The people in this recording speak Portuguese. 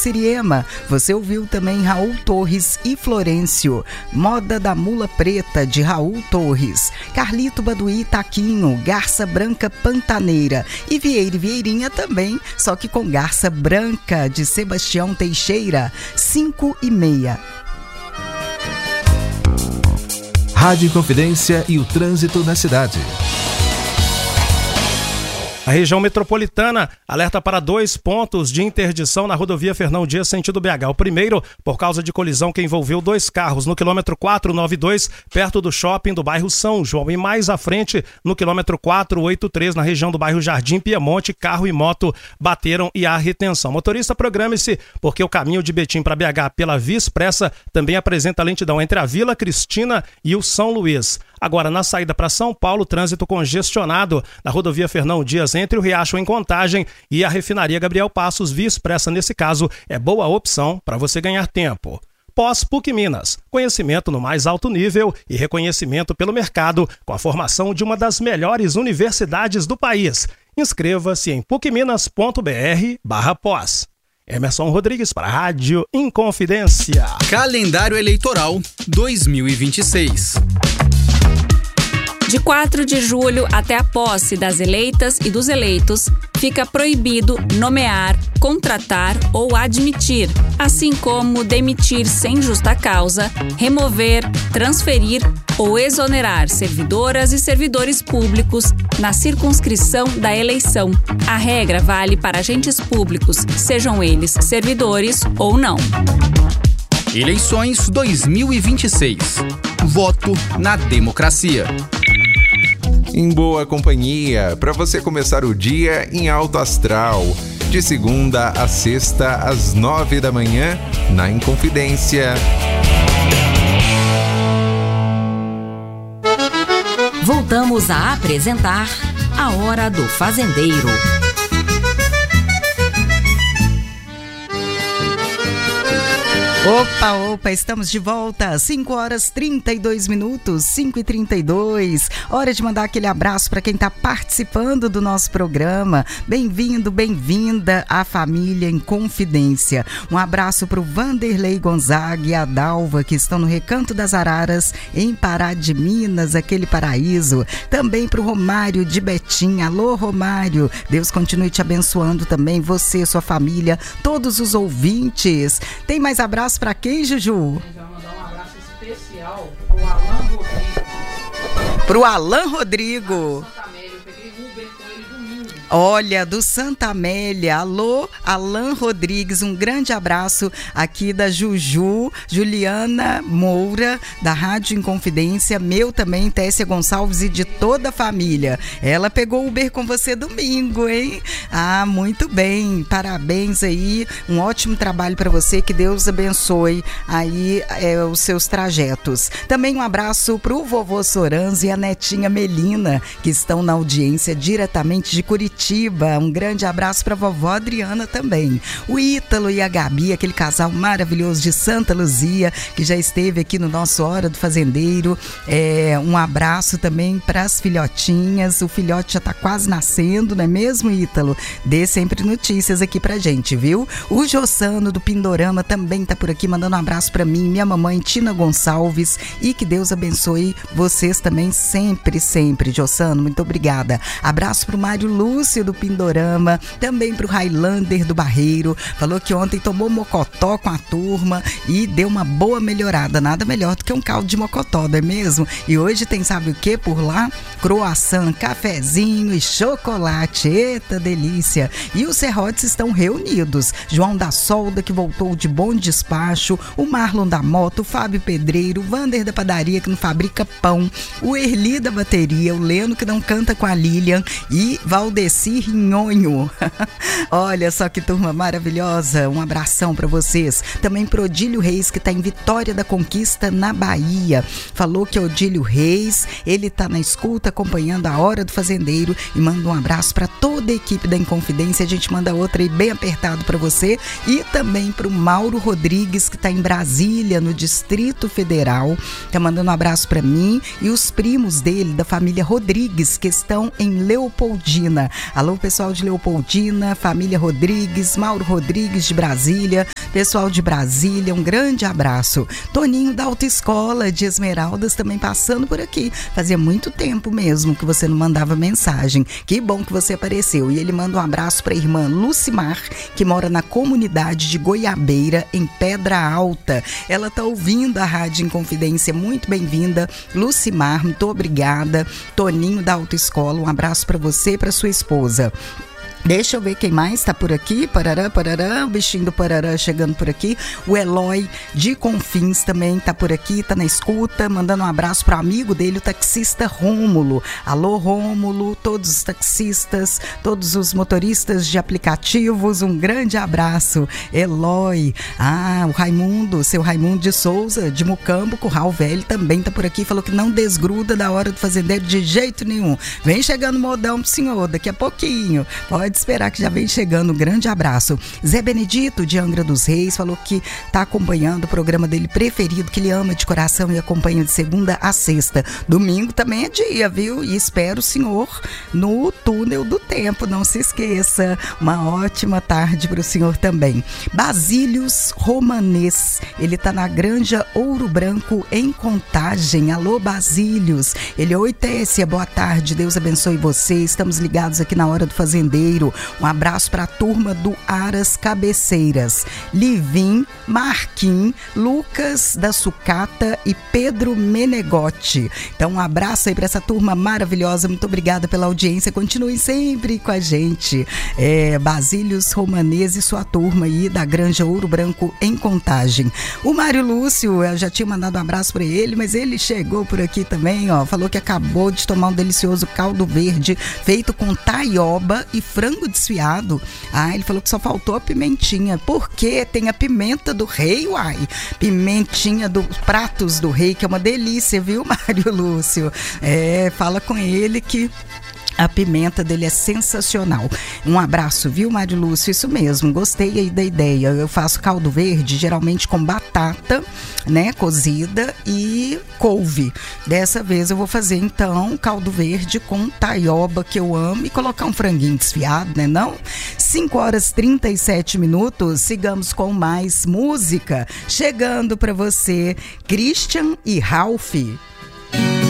Siriema. Você ouviu também Raul Torres e Florencio. Moda da Mula Preta, de Raul Torres. Carlito Baduí Taquinho, Garça Branca Pantaneira. E Vieira e Vieirinha também, só que com Garça Branca, de Sebastião Teixeira. 5:30. Rádio Inconfidência e o trânsito na cidade. A região metropolitana alerta para 2 pontos de interdição na rodovia Fernão Dias, sentido BH. O primeiro, por causa de colisão que envolveu 2 carros no quilômetro 492, perto do shopping do bairro São João. E mais à frente, no quilômetro 483, na região do bairro Jardim Piemonte, carro e moto bateram e há retenção. Motorista, programe-se, porque o caminho de Betim para BH pela Via Expressa também apresenta lentidão entre a Vila Cristina e o São Luís. Agora, na saída para São Paulo, trânsito congestionado na rodovia Fernão Dias entre o Riacho em Contagem e a refinaria Gabriel Passos. Via Expressa, nesse caso, é boa opção para você ganhar tempo. Pós-PUC Minas, conhecimento no mais alto nível e reconhecimento pelo mercado com a formação de uma das melhores universidades do país. Inscreva-se em pucminas.br/pós. Emerson Rodrigues para a Rádio Inconfidência. Calendário Eleitoral 2026. De 4 de julho até a posse das eleitas e dos eleitos, fica proibido nomear, contratar ou admitir, assim como demitir sem justa causa, remover, transferir ou exonerar servidoras e servidores públicos na circunscrição da eleição. A regra vale para agentes públicos, sejam eles servidores ou não. Eleições 2026. Voto na democracia. Em boa companhia, para você começar o dia em alto astral. De segunda a sexta, às 9 da manhã, na Inconfidência. Voltamos a apresentar A Hora do Fazendeiro. Opa, estamos de volta, 5h32, 5h32, hora de mandar aquele abraço para quem está participando do nosso programa. Bem-vindo, bem-vinda à família Inconfidência. Um abraço para o Vanderlei Gonzaga e a Dalva, que estão no Recanto das Araras, em Pará de Minas, aquele paraíso. Também para o Romário de Betim. Alô, Romário, Deus continue te abençoando também, você, sua família, todos os ouvintes. Tem mais abraço para quem, Juju? Vamos mandar um abraço especial pro Alan Rodrigo. Pro Alan Rodrigo. Olha, do Santa Amélia. Alô, Alan Rodrigues, um grande abraço aqui da Juju, Juliana Moura, da Rádio Inconfidência, meu também, Tessia Gonçalves e de toda a família. Ela pegou o Uber com você domingo, hein? Ah, muito bem, parabéns aí, um ótimo trabalho para você, que Deus abençoe aí os seus trajetos. Também um abraço pro vovô Sorans e a netinha Melina, que estão na audiência diretamente de Curitiba. Um grande abraço para a vovó Adriana também. O Ítalo e a Gabi, aquele casal maravilhoso de Santa Luzia, que já esteve aqui no nosso Hora do Fazendeiro. Um abraço também para as filhotinhas. O filhote já está quase nascendo, não é mesmo, Ítalo? Dê sempre notícias aqui pra gente, viu? O Jossano do Pindorama também está por aqui, mandando um abraço para mim, minha mamãe Tina Gonçalves, e que Deus abençoe vocês também sempre, sempre. Jossano, muito obrigada. Abraço para o Mário Lúcio do Pindorama, também para o Highlander do Barreiro, falou que ontem tomou mocotó com a turma e deu uma boa melhorada, nada melhor do que um caldo de mocotó, não é mesmo? E hoje tem, sabe o que por lá? Croissant, cafezinho e chocolate, eita delícia! E os serrotes estão reunidos, João da Solda, que voltou de bom despacho, o Marlon da Moto, o Fábio Pedreiro, o Vander da Padaria, que não fabrica pão, o Erli da Bateria, o Leno, que não canta com a Lilian, e Valdeci Rinhonho. Olha só que turma maravilhosa, um abração para vocês. Também pro Odílio Reis, que tá em Vitória da Conquista, na Bahia. Falou que Odílio Reis, ele tá na escuta, acompanhando a Hora do Fazendeiro, e manda um abraço para toda a equipe da Inconfidência. A gente manda outra aí bem apertado para você. E também pro Mauro Rodrigues, que tá em Brasília, no Distrito Federal. Tá mandando um abraço para mim e os primos dele, da família Rodrigues, que estão em Leopoldina. Alô, pessoal de Leopoldina, família Rodrigues, Mauro Rodrigues de Brasília, Pessoal de Brasília, um grande abraço. Toninho da Autoescola de Esmeraldas também passando por aqui. Fazia muito tempo mesmo que você não mandava mensagem. Que bom que você apareceu. E ele manda um abraço para a irmã Lucimar, que mora na comunidade de Goiabeira, em Pedra Alta. Ela tá ouvindo a Rádio Inconfidência. Muito bem-vinda, Lucimar. Muito obrigada. Toninho da Autoescola, um abraço para você e para sua esposa. Deixa eu ver quem mais está por aqui. Parará, parará, o bichinho do Parará chegando por aqui. O Eloy de Confins também está por aqui, está na escuta, mandando um abraço para o amigo dele, o taxista Rômulo. Alô, Rômulo, todos os taxistas, todos os motoristas de aplicativos, um grande abraço. Eloy, o Raimundo, seu Raimundo de Souza, de Mucambo, Curral Velho, também está por aqui, falou que não desgruda da Hora do Fazendeiro de jeito nenhum. Vem chegando modão pro senhor, daqui a pouquinho. Pode esperar que já vem chegando, um grande abraço. Zé Benedito de Angra dos Reis falou que está acompanhando o programa dele preferido, que ele ama de coração e acompanha de segunda a sexta. Domingo também é dia, viu? E espero o senhor no túnel do tempo, não se esqueça. Uma ótima tarde para o senhor também. Basílios Romanês, ele está na Granja Ouro Branco, em Contagem. Alô, Basílios. Ele, oi, Tessia, boa tarde, Deus abençoe você. Estamos ligados aqui na Hora do Fazendeiro. Um abraço para a turma do Aras Cabeceiras. Livim, Marquim, Lucas da Sucata e Pedro Menegote. Então, um abraço aí para essa turma maravilhosa. Muito obrigada pela audiência. Continuem sempre com a gente. Basílios Romanês e sua turma aí da Granja Ouro Branco, em Contagem. O Mário Lúcio, eu já tinha mandado um abraço para ele, mas ele chegou por aqui também, ó. Falou que acabou de tomar um delicioso caldo verde feito com taioba e frango desfiado. Ele falou que só faltou a pimentinha. Porque tem a pimenta do rei, uai. Pimentinha dos pratos do rei, que é uma delícia, viu, Mário Lúcio? Fala com ele que a pimenta dele é sensacional. Um abraço, viu, Mário Lúcio? Isso mesmo, gostei aí da ideia. Eu faço caldo verde, geralmente com batata, né, cozida e couve. Dessa vez eu vou fazer, então, caldo verde com taioba, que eu amo, e colocar um franguinho desfiado, né, não? 5h37, sigamos com mais música. Chegando para você, Christian e Ralph.